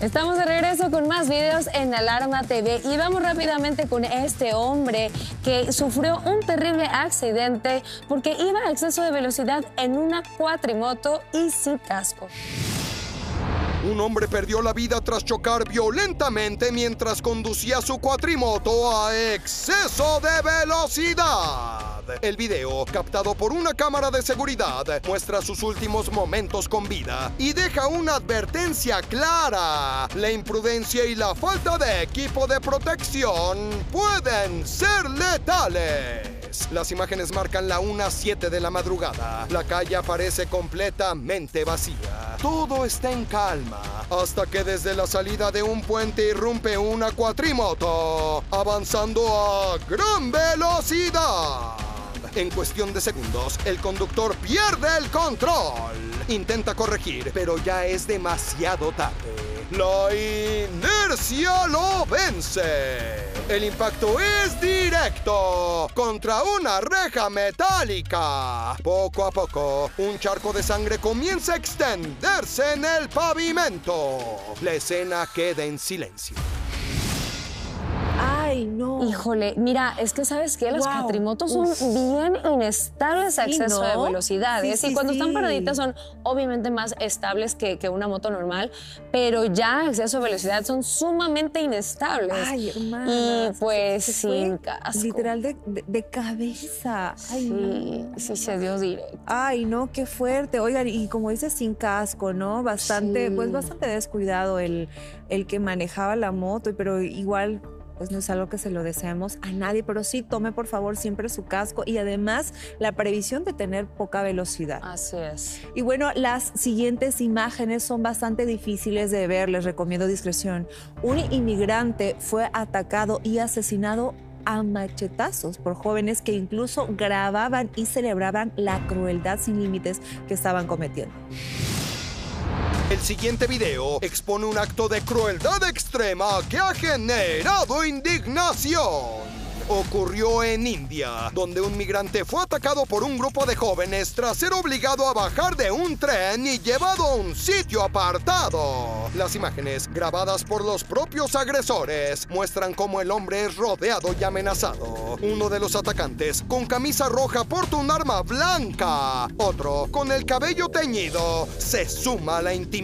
Estamos de regreso con más videos en Alarma TV y vamos rápidamente con este hombre que sufrió un terrible accidente porque iba a exceso de velocidad en una cuatrimoto y sin casco. Un hombre perdió la vida tras chocar violentamente mientras conducía su cuatrimoto a exceso de velocidad. El video, captado por una cámara de seguridad, muestra sus últimos momentos con vida y deja una advertencia clara. La imprudencia y la falta de equipo de protección pueden ser letales. Las imágenes marcan la 1:07 de la madrugada. La calle aparece completamente vacía. Todo está en calma, hasta que desde la salida de un puente irrumpe una cuatrimoto, avanzando a gran velocidad. En cuestión de segundos, el conductor pierde el control. Intenta corregir, pero ya es demasiado tarde. La inercia lo vence. El impacto es directo contra una reja metálica. Poco a poco, un charco de sangre comienza a extenderse en el pavimento. La escena queda en silencio. ¡Ay, no! Híjole, mira, es que ¿sabes qué? Las cuatrimotos son bien inestables a exceso de velocidades. Sí, y cuando están sí. paraditas son obviamente más estables que una moto normal, pero ya a exceso de velocidad son sumamente inestables. ¡Ay, hermana! Y pues Se sin fue casco. literal de cabeza. ¡Ay, no! Sí se dio directo. Ay, no, qué fuerte. Oigan, y como dices, sin casco, ¿no? Bastante, Sí. pues bastante descuidado el que manejaba la moto, pero igual pues no es algo que se lo deseemos a nadie, pero sí tome por favor siempre su casco y además la previsión de tener poca velocidad. Así es. Y bueno, las siguientes imágenes son bastante difíciles de ver, les recomiendo discreción. Un inmigrante fue atacado y asesinado a machetazos por jóvenes que incluso grababan y celebraban la crueldad sin límites que estaban cometiendo. El siguiente video expone un acto de crueldad extrema que ha generado indignación. Ocurrió en India, donde un migrante fue atacado por un grupo de jóvenes tras ser obligado a bajar de un tren y llevado a un sitio apartado. Las imágenes, grabadas por los propios agresores, muestran cómo el hombre es rodeado y amenazado. Uno de los atacantes, con camisa roja, porta un arma blanca. Otro, con el cabello teñido, se suma a la intimidación.